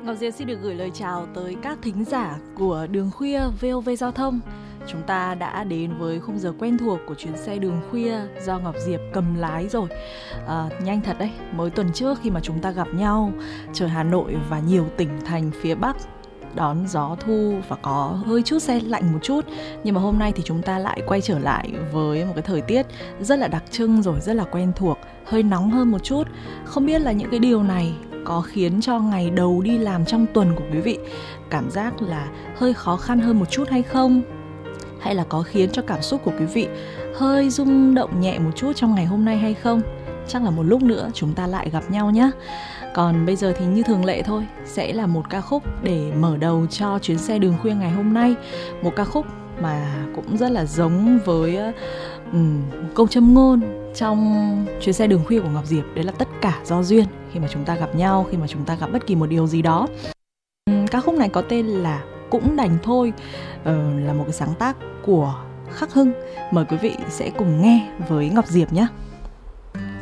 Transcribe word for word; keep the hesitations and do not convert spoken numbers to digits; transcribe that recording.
Ngọc Diệp xin được gửi lời chào tới các thính giả của Đường Khuya vê o vê Giao thông. Chúng ta đã đến với khung giờ quen thuộc của chuyến xe Đường Khuya do Ngọc Diệp cầm lái rồi. à, Nhanh thật đấy, mới tuần trước khi mà chúng ta gặp nhau trời Hà Nội và nhiều tỉnh thành phía Bắc đón gió thu và có hơi chút se lạnh một chút. Nhưng mà hôm nay thì chúng ta lại quay trở lại với một cái thời tiết rất là đặc trưng rồi, rất là quen thuộc, hơi nóng hơn một chút. Không biết là những cái điều này có khiến cho ngày đầu đi làm trong tuần của quý vị cảm giác là hơi khó khăn hơn một chút hay không? Hay là có khiến cho cảm xúc của quý vị hơi rung động nhẹ một chút trong ngày hôm nay hay không? Chắc là một lúc nữa chúng ta lại gặp nhau nhé. Còn bây giờ thì như thường lệ thôi, sẽ là một ca khúc để mở đầu cho chuyến xe Đường Khuya ngày hôm nay. Một ca khúc mà cũng rất là giống với um, câu châm ngôn trong chuyến xe Đường Khuya của Ngọc Diệp. Đấy là tất cả do duyên. Khi mà chúng ta gặp nhau, khi mà chúng ta gặp bất kỳ một điều gì đó. um, Ca khúc này có tên là Cũng Đành Thôi, uh, là một cái sáng tác của Khắc Hưng. Mời quý vị sẽ cùng nghe với Ngọc Diệp nhé.